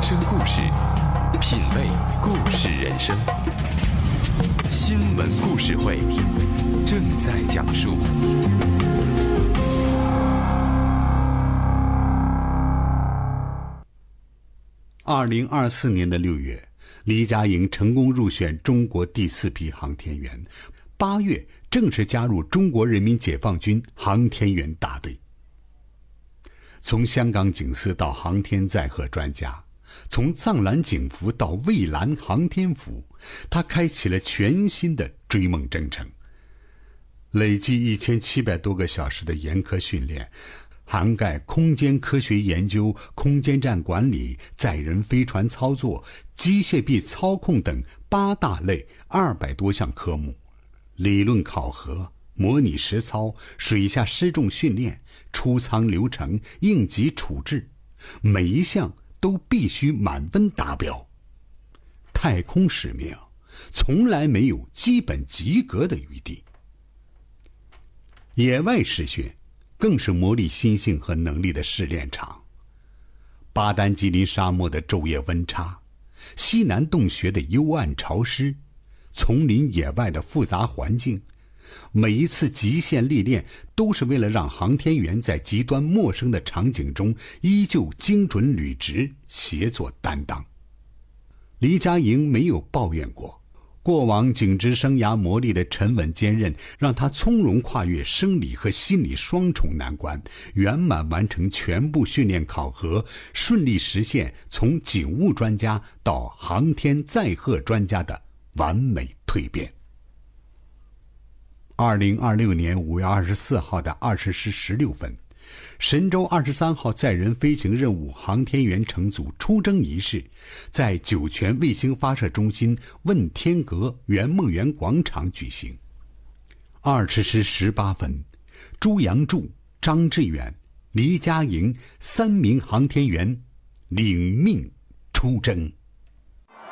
生故事，品味故事人生。新闻故事会正在讲述。 2024年6月，黎佳莹成功入选中国第4批航天员，8月正式加入中国人民解放军航天员大队。从香港警司到航天载荷专家，从藏蓝警服到蔚蓝航天服，他开启了全新的追梦征程。累计1700多个小时的严苛训练，涵盖空间科学研究、空间站管理、载人飞船操作、机械臂操控等8大类200多项科目，理论考核、模拟实操、水下失重训练、出舱流程、应急处置，每一项都必须满分达标。太空使命从来没有基本及格的余地。野外实训更是磨砺心性和能力的试炼场。巴丹吉林沙漠的昼夜温差，西南洞穴的幽暗潮湿，丛林野外的复杂环境，每一次极限历练都是为了让航天员在极端陌生的场景中依旧精准履职，协作担当。黎佳莹没有抱怨过，过往警职生涯磨砺的沉稳坚韧，让他从容跨越生理和心理双重难关，圆满完成全部训练考核，顺利实现从警务专家到航天载荷专家的完美蜕变。2026年5月24号的20时16分，神舟23号载人飞行任务航天员乘组出征仪式在酒泉卫星发射中心问天阁圆梦园广场举行。20时18分，朱杨柱、张志远、黎佳莹3名航天员领命出征。